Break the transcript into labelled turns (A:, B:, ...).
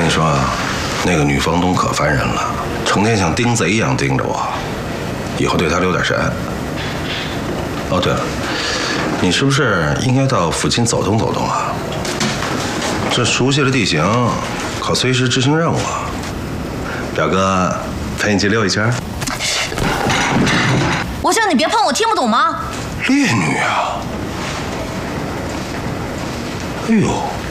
A: 你说啊，那个女房东可烦人了，成天像盯贼一样盯着我，以后对她留点神。哦，对了，你是不是应该到附近走动走动啊？这熟悉了地形，可随时执行任务啊。表哥，陪你去溜一圈。
B: 我叫你别碰我，听不懂吗？
A: 烈女啊！哎呦。